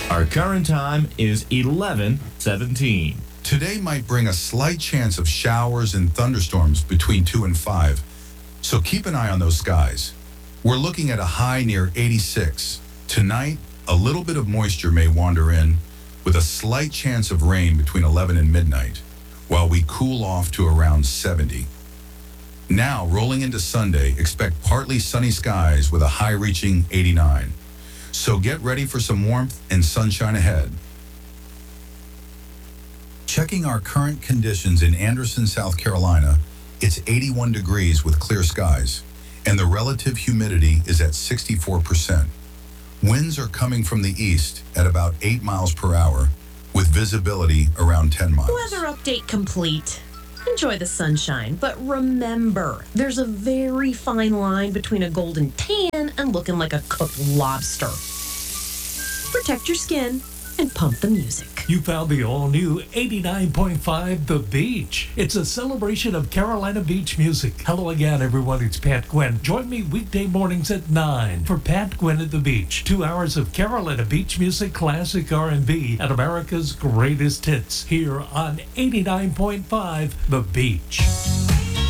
Our current time is 11:17. Today might bring a slight chance of showers and thunderstorms between 2 and 5, so keep an eye on those skies. We're looking at a high near 86. Tonight, a little bit of moisture may wander in, with a slight chance of rain between 11 and midnight, while we cool off to around 70. Now, rolling into Sunday, expect partly sunny skies with a high reaching 89. So get ready for some warmth and sunshine ahead. Checking our current conditions in Anderson, South Carolina, it's 81 degrees with clear skies, and the relative humidity is at 64%. Winds are coming from the east at about 8 miles per hour, with visibility around 10 miles. Weather update complete. Enjoy the sunshine, but remember, there's a very fine line between a golden tan and looking like a cooked lobster. Protect your skin and pump the music. You found the all-new 89.5 The Beach. It's a celebration of Carolina beach music. Hello again, everyone. It's Pat Gwynn. Join me weekday mornings at 9 for Pat Gwynn at the Beach. 2 hours of Carolina beach music, classic R&B, and America's greatest hits here on 89.5 The Beach.